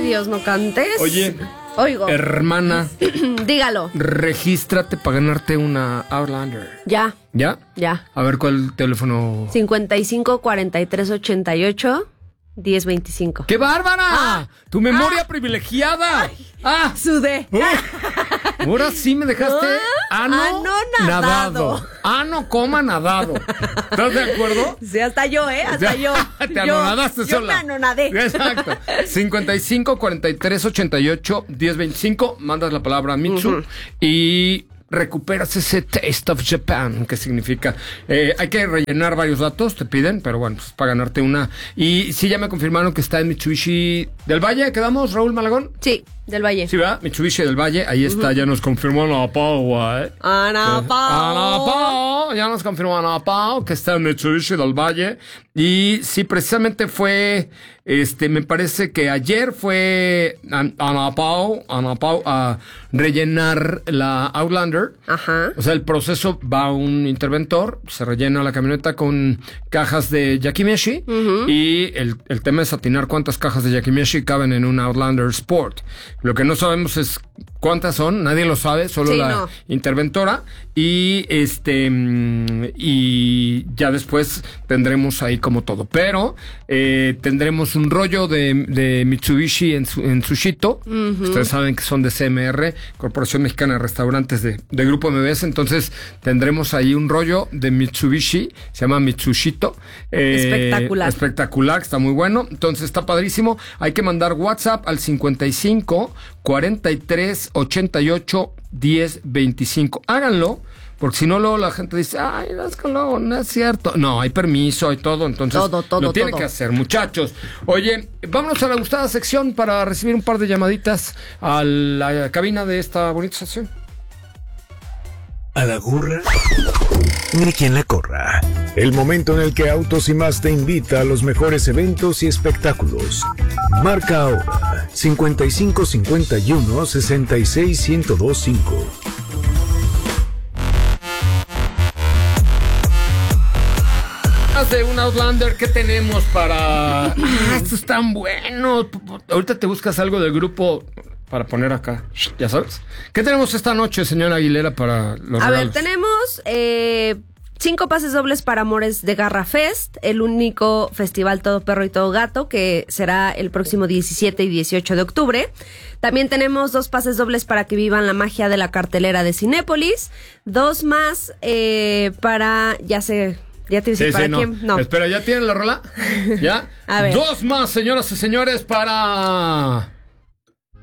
Dios, no cantes. Oye, oigo. Hermana. Dígalo. Regístrate para ganarte una Outlander. Ya. ¿Ya? Ya. A ver, ¿cuál teléfono? 55 43 88 10 25. ¡Qué bárbara! ¡Tu memoria privilegiada! Sudé. Ahora sí me dejaste ano nadado. Ano, coma, nadado. ¿Estás de acuerdo? Sí, hasta yo, hasta yo. Te anonadaste yo sola. me anonadé. Exacto. 55 43 88 10 25. Mandas la palabra Mitsu y recuperas ese Taste of Japan, que significa hay que rellenar varios datos, te piden, pero bueno, pues para ganarte una. Y sí, ya me confirmaron que está en Mitsubishi del Valle. ¿Quedamos, Raúl Malagón? Sí, del Valle. Sí, ¿verdad? Mitsubishi del Valle, ahí está, ya nos confirmó Ana Pau, Ana Pau. Ya nos confirmó Ana Pau que está en Mitsubishi del Valle. Y sí, precisamente fue, me parece que ayer fue Ana Pau a rellenar la Outlander. Ajá. O sea, el proceso va a un interventor, se rellena la camioneta con cajas de Yakimeshi y el tema es atinar cuántas cajas de Yakimeshi caben en un Outlander Sport. Lo que no sabemos es cuántas son, nadie lo sabe, solo la interventora. Y y ya después tendremos ahí como todo. Pero tendremos un rollo de Mitsubishi en Sushito. Ustedes saben que son de CMR, Corporación Mexicana de Restaurantes de Grupo MBS. Entonces tendremos ahí un rollo de Mitsubishi, se llama Mitsushito. Espectacular, está muy bueno. Entonces está padrísimo. Hay que mandar WhatsApp al 55 43 88 10 25. Háganlo, porque si no, luego la gente dice, ay, es que luego no es cierto. No, hay permiso, hay todo, entonces lo tienen que hacer, muchachos. Oye, vámonos a la gustada sección para recibir un par de llamaditas a la cabina de esta bonita sección. A la gorra, ni quien la corra. El momento en el que Autos y Más te invita a los mejores eventos y espectáculos. Marca ahora 55 51 66 1025. De un Outlander, ¿qué tenemos para...? Estos están buenos. Ahorita te buscas algo del grupo para poner acá, ya sabes. ¿Qué tenemos esta noche, señora Aguilera, para los regalos? A ver, tenemos 5 pases dobles para Amores de Garra Fest, el único festival todo perro y todo gato, que será el próximo 17 y 18 de octubre. También tenemos 2 pases dobles para que vivan la magia de la cartelera de Cinépolis. 2 más para... Ya te dije, ¿para quién? No. Espera, ¿ya tienen la rola? ¿Ya? A ver. 2 más, señoras y señores, para...